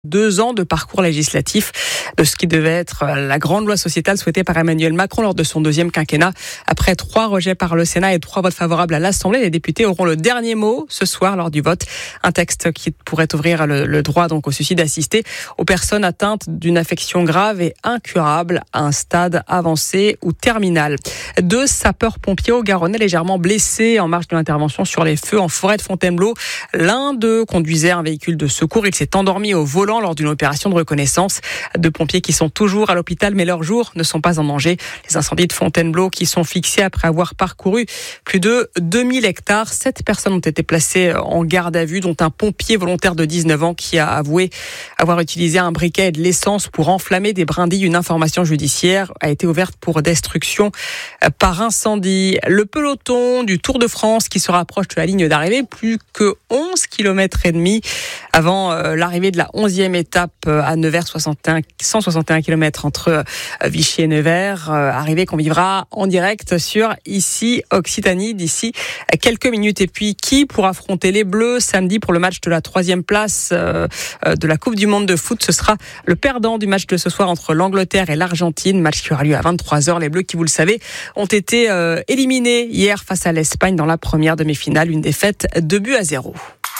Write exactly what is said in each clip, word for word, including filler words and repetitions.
Deux ans de parcours législatif de ce qui devait être la grande loi sociétale souhaitée par Emmanuel Macron lors de son deuxième quinquennat. Après trois rejets par le Sénat et trois votes favorables à l'Assemblée, les députés auront le dernier mot ce soir lors du vote. Un texte qui pourrait ouvrir le, le droit donc au suicide assisté aux personnes atteintes d'une affection grave et incurable à un stade avancé ou terminal. Deux sapeurs-pompiers au Garonnais légèrement blessés en marge de l'intervention sur les feux en forêt de Fontainebleau. L'un d'eux conduisait un véhicule de secours. Il s'est endormi au volant lors d'une opération de reconnaissance. Deux pompiers qui sont toujours à l'hôpital, mais leurs jours ne sont pas en danger. Les incendies de Fontainebleau qui sont fixés après avoir parcouru plus de deux mille hectares. Sept personnes ont été placées en garde à vue, dont un pompier volontaire de dix-neuf ans qui a avoué avoir utilisé un briquet et de l'essence pour enflammer des brindilles. Une information judiciaire a été ouverte pour destruction par incendie. Le peloton du Tour de France qui se rapproche de la ligne d'arrivée, plus que onze kilomètres et demi avant l'arrivée de la onzième étape à Nevers, soixante et un, cent soixante et un kilomètres entre Vichy et Nevers. Arrivée qu'on vivra en direct sur Ici Occitanie d'ici quelques minutes. Et puis qui pour affronter les Bleus samedi pour le match de la troisième place de la Coupe du Monde de foot? Ce sera le perdant du match de ce soir entre l'Angleterre et l'Argentine. Match qui aura lieu à vingt-trois heures. Les Bleus qui, vous le savez, ont été éliminés hier face à l'Espagne dans la première demi-finale. Une défaite deux buts à zéro.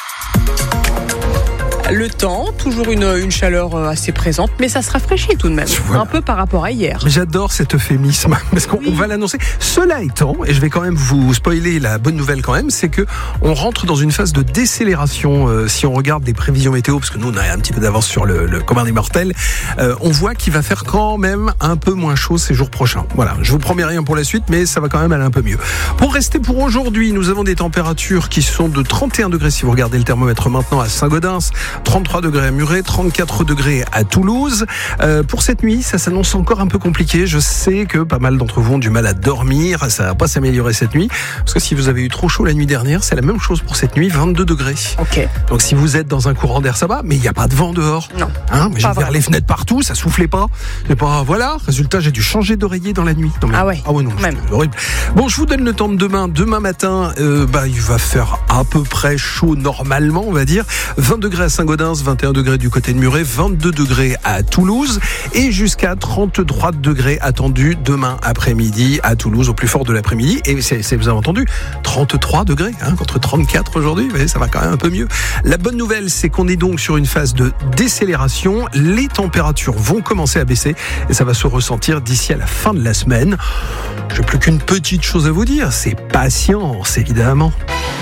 Le temps, toujours une, une chaleur assez présente, mais ça se rafraîchit tout de même, voilà. Un peu par rapport à hier. J'adore cet euphémisme, parce qu'on oui. va l'annoncer. Cela étant, et je vais quand même vous spoiler la bonne nouvelle quand même, c'est que on rentre dans une phase de décélération. Euh, si on regarde les prévisions météo, parce que nous on a un petit peu d'avance sur le, le commun des mortels, euh, on voit qu'il va faire quand même un peu moins chaud ces jours prochains. Voilà, je vous promets rien pour la suite, mais ça va quand même aller un peu mieux. Pour rester pour aujourd'hui, nous avons des températures qui sont de trente et un degrés si vous regardez le thermomètre maintenant à Saint-Gaudens, trente-trois degrés à Muret, trente-quatre degrés à Toulouse. Euh, pour cette nuit, ça s'annonce encore un peu compliqué. Je sais que pas mal d'entre vous ont du mal à dormir. Ça va pas s'améliorer cette nuit. Parce que si vous avez eu trop chaud la nuit dernière, c'est la même chose pour cette nuit, vingt-deux degrés. Ok. Donc si vous êtes dans un courant d'air, ça va, mais il n'y a pas de vent dehors. Non. Hein, mais j'ai ouvert les fenêtres partout, ça soufflait pas. C'est pas, voilà. Résultat, j'ai dû changer d'oreiller dans la nuit. Dans ah ouais. Ah ouais, non. Même. C'est horrible. Bon, je vous donne le temps de demain. Demain matin, euh, bah, il va faire à peu près chaud normalement, on va dire. vingt degrés à Saint-Gaudens, vingt et un degrés du côté de Muret, vingt-deux degrés à Toulouse et jusqu'à trente-trois degrés attendus demain après-midi à Toulouse au plus fort de l'après-midi. Et c'est, c'est vous avez entendu, trente-trois degrés hein, contre trente-quatre aujourd'hui, mais ça va quand même un peu mieux. La bonne nouvelle, c'est qu'on est donc sur une phase de décélération. Les températures vont commencer à baisser et ça va se ressentir d'ici à la fin de la semaine. Je n'ai plus qu'une petite chose à vous dire, c'est patience évidemment.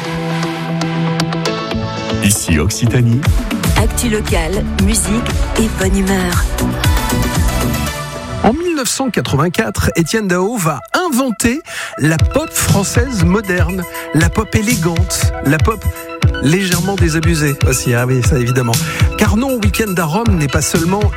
Ici Occitanie. Actu locale, musique et bonne humeur. En dix-neuf cent quatre-vingt-quatre, Étienne Dao va inventer la pop française moderne, la pop élégante, la pop légèrement désabusée aussi, ah oui, ça évidemment. Car non, Week-end à Rome n'est pas seulement